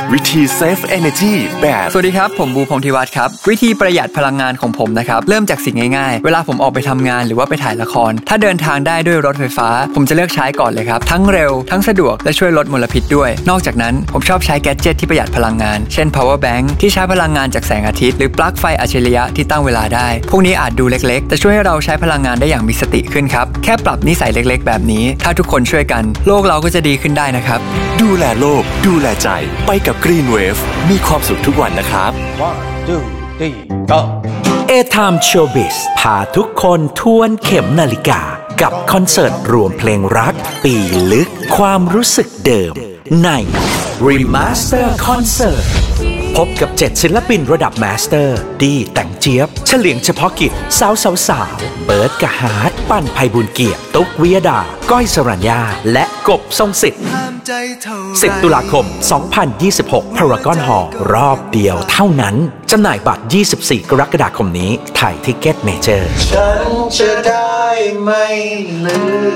วิธี Save Energy แบบสวัสดีครับผมบูพงษ์ธิวัฒน์ครับวิธีประหยัดพลังงานของผมนะครับเริ่มจากสิ่งง่ายๆเวลาผมออกไปทำงานหรือว่าไปถ่ายละครถ้าเดินทางได้ด้วยรถไฟฟ้าผมจะเลือกใช้ก่อนเลยครับทั้งเร็วทั้งสะดวกและช่วยลดมลพิษด้วยนอกจากนั้นผมชอบใช้แกดเจ็ตที่ประหยัดพลังงานเช่น power bank ที่ใช้พลังงานจากแสงอาทิตย์หรือปลั๊กไฟอัจฉริยะที่ตั้งเวลาได้พวกนี้อาจดูเล็กๆแต่ช่วยให้เราใช้พลังงานได้อย่างมีสติขึ้นครับแค่ปรับนิสัยเล็กๆแบบนี้ถ้าทุกคนช่วยกันโลกเราก็จะดีขึ้นได้นะครับดูแลโลกดูแลใจไปกับ Green Wave มีความสุขทุกวันนะครับ One, two, three, go A-Time Showbiz พาทุกคนทวนเข็มนาฬิกากับคอนเสิร์ตรวมเพลงรักปีลึกความรู้สึกเดิมใน Remaster Concert พบกับ7ศิลปินระดับมาสเตอร์ดีแต่งเจี๊ยบเฉลียงเฉพาะกิจสาวเบิร์ดกะฮาร์ดปั้นไพบุญเกียรติตุ๊กวิยดาก้อยสรัญญาและกบทรงสิทธิ์10 ตุลาคม 2026 Paragon Hall รอบเดียวเท่านั้นจำหน่ายบัตร24 กรกฎาคมนี้ไทยทิกเก็ตเมเจอร์ฉันจะได้ไม่ลื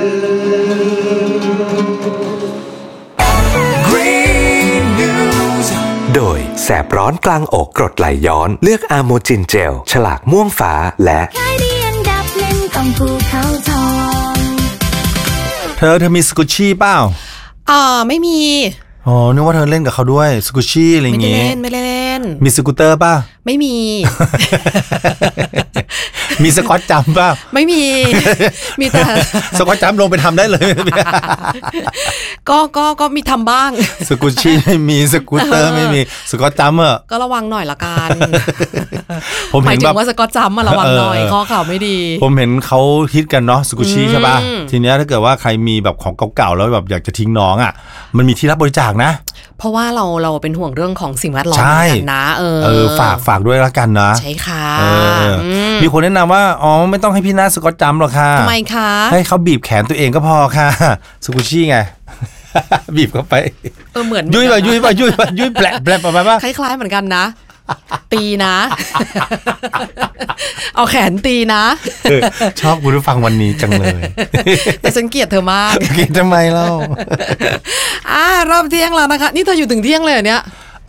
มโดยแสบร้อนกลางอกกรดไหลย้อนเลือกอาโมจินเจลฉลากม่วงฟ้าและเธอมีสกุชชี่เปล่าไม่มีอ๋อนึกว่าเธอเล่นกับเขาด้วยสกุชชี่อะไรอย่างงี้ไม่ได้เล่นมีสกูตเตอร์ป่ะไม่มีมีสกอตจัมป์ป่ะไม่มีมีแต่สกอตจัมป์ลงไปทำได้เลยก็มีทำบ้างสกุชชี่ไม่มีสกูตเตอร์ไม่มีสกอตจัมป์ก็ระวังหน่อยละกันผมเห็นแบบว่าสกอตจัมป์ระวังหน่อยข้อเข่าไม่ดีผมเห็นเขาฮิตกันเนาะสกุชชี่ใช่ป่ะทีเนี้ยถ้าเกิดว่าใครมีแบบของเก่าๆแล้วแบบอยากจะทิ้งน้องอ่ะมันมีที่รับบริจาคนะเพราะว่าเราเป็นห่วงเรื่องของสิ่งแวดล้อมกันนะฝากด้วยแล้วกันนะใช่ค่ะมีคนแนะนำว่าอ๋อไม่ต้องให้พี่นาสกอตจัมป์หรอกค่ะทำไมคะให้เขาบีบแขนตัวเองก็พอค่ะสกุชชี่ไงบีบเข้าไปเหมือนยุ้ยแปลกไปป่ะคล้ายๆเหมือนกันนะตีนะเอาแขนตีนะชอบคุณผู้ฟังวันนี้จังเลยแต่ฉันเกลียดเธอมากเกลียดทำไมเล่ารอบเที่ยงแล้วนะคะนี่เธออยู่ถึงเที่ยงเลยเนี่ย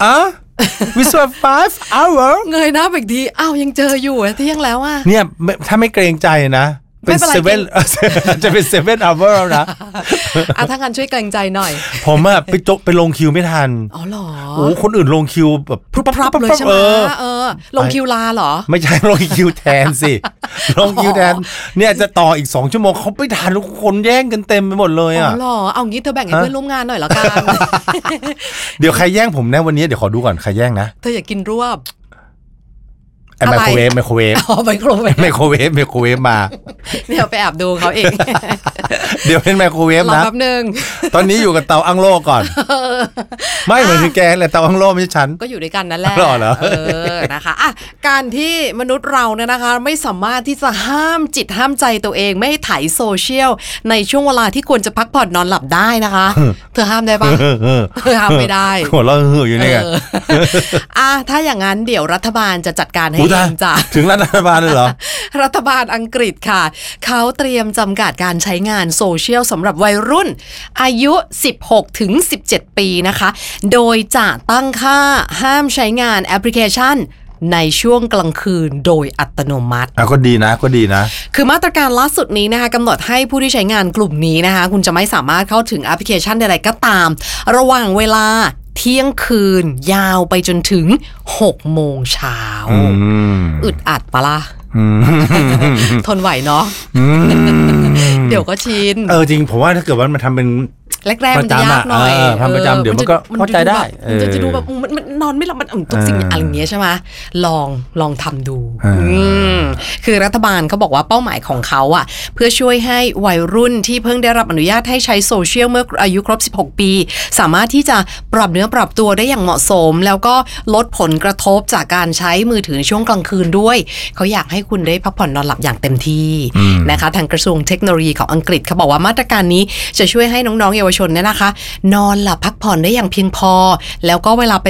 we saw 5 hour เงยหน้าไปอีกทียังเจออยู่เที่ยงแล้วเนี่ยถ้าไม่เกรงใจนะเป็น7จะเป็น7 hour แล้วนะถ้างั้นช่วยเกรงใจหน่อยผมไปลงคิวไม่ทันอ๋อเหรอโอ้คนอื่นลงคิวแบบพรับเลยใช่ไหมลงคิวลาเหรอไม่ใช่ลงคิวแทนสิลงคิวแทนเนี่ยจะต่ออีก2 ชั่วโมงเขาไม่ทันทุกคนแย่งกันเต็มไปหมดเลยอ๋อเหรอเอางี้เธอแบ่งให้เพื่อนร่วมงานหน่อยละกันเดี๋ยวใครแย่งผมนะวันนี้เดี๋ยวขอดูก่อนใครแย่งนะเธออยากกินรวบไมโครเวฟไมโครเวฟมาเดี๋ยวไปแอบดูเขาเองเดี๋ยวเป็นไมโครเวฟนะแป๊บนึงตอนนี้อยู่กับเตาอั้งโล่ก่อนไม่เหมือนที่แกแหละเตาอั้งโล่ไม่ใช่ฉันก็อยู่ด้วยกันนั่นแหละนะคะการที่มนุษย์เราเนี่ยนะคะไม่สามารถที่จะห้ามจิตห้ามใจตัวเองไม่ให้ไถโซเชียลในช่วงเวลาที่ควรจะพักผ่อนนอนหลับได้นะคะเธอห้ามได้ปะเธอห้ามไม่ได้หัวเราะอยู่นี่ไงถ้าอย่างนั้นเดี๋ยวรัฐบาลจะจัดการให้จ้ะถึงรัฐบาลเลยเหรอรัฐบาลอังกฤษค่ะเขาเตรียมจำกัดการใช้งานโซเชียลสำหรับวัยรุ่นอายุ16ถึง17ปีนะคะโดยจะตั้งค่าห้ามใช้งานแอปพลิเคชันในช่วงกลางคืนโดยอัตโนมัติก็ดีนะคือมาตรการล่าสุดนี้นะคะกำหนดให้ผู้ที่ใช้งานกลุ่มนี้นะคะคุณจะไม่สามารถเข้าถึงแอปพลิเคชันใดๆก็ตามระหว่างเวลาเที่ยงคืนยาวไปจนถึง6 โมงเช้าอึดอัดปะล่ะทนไหวเนาะเดี๋ยวก็ชินจริงผมว่าถ้าเกิดว่ามันทำเป็นแรกๆมันจะยากหน่อยทำประจำเดี๋ยวมันก็เข้าใจได้มันจะดูแบบมันนอนไม่หลับมันทุกสิ่งอะไรอย่างเงี้ยใช่ไหมลองทำดูคือรัฐบาลเขาบอกว่าเป้าหมายของเขาเพื่อช่วยให้วัยรุ่นที่เพิ่งได้รับอนุญาตให้ใช้โซเชียลเมื่ออายุครบ16 ปีสามารถที่จะปรับเนื้อปรับตัวได้อย่างเหมาะสมแล้วก็ลดผลกระทบจากการใช้มือถือในช่วงกลางคืนด้วยเขาอยากให้คุณได้พักผ่อนนอนหลับอย่างเต็มที่นะคะทางกระทรวงเทคโนโลยีของอังกฤษเขาบอกว่ามาตรการนี้จะช่วยให้น้องๆเยาวชนเนี่ยนะคะนอนหลับพักผ่อนได้อย่างเพียงพอแล้วก็เวลาไปเรียน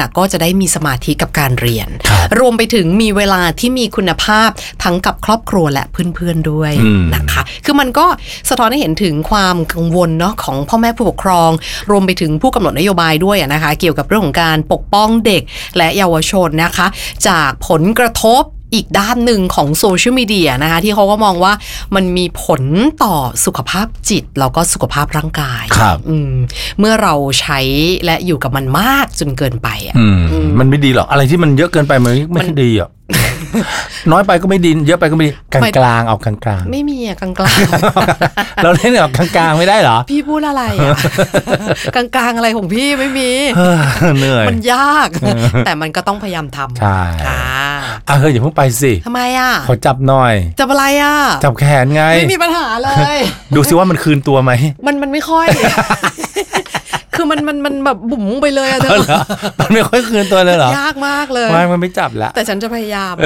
ก็จะได้มีสมาธิกับการเรียนรวมไปถึงมีเวลาที่มีคุณภาพทั้งกับครอบครัวและเพื่อนๆด้วยนะคะคือมันก็สะท้อนให้เห็นถึงความกังวลเนาะของพ่อแม่ผู้ปกครองรวมไปถึงผู้กำหนดนโยบายด้วยนะคะเกี่ยวกับเรื่องของการปกป้องเด็กและเยาวชนนะคะจากผลกระทบอีกด้านหนึ่งของโซเชียลมีเดียนะคะที่เขาก็มองว่ามันมีผลต่อสุขภาพจิตแล้วก็สุขภาพร่างกายเมื่อเราใช้และอยู่กับมันมากจนเกินไปมันไม่ดีหรอกอะไรที่มันเยอะเกินไปมันไม่ดีอ่ะ น้อยไปก็ไม่ดีเยอะไปก็ไม่ดีกลางๆเอากลางๆไม่มีอะกลางๆเราเล่นแบบกลางๆไม่ได้เหรอพี่พูดอะไรอะกลางๆอะไรของพี่ไม่มีเหนื่อยมันยากแต่มันก็ต้องพยายามทำใช่เฮ้ยอย่าเพิ่งไปสิทำไมอะขอจับหน่อยจับอะไรอะจับแขนไงไม่มีปัญหาเลยดูซิว่ามันคืนตัวไหมมันไม่ค่อยคือมันแบบบุ๋มไปเลยอะเธอมันไม่ค่อยคืนตัวเลยเหรอยากมากเลยมันไม่จับแล้วแต่ฉันจะพยายาม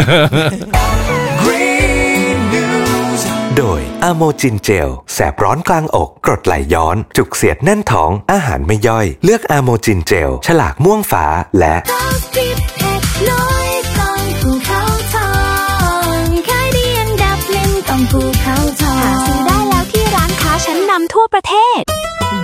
โดยอะโมจินเจลแสบร้อนกลางอกกรดไหลย้อนจุกเสียดแน่นท้องอาหารไม่ย่อยเลือกอะโมจินเจลฉลากม่วงฟ้าและภูเขาทองหาซื้อได้แล้วที่ร้านค้าชั้นนำทั่วประเทศ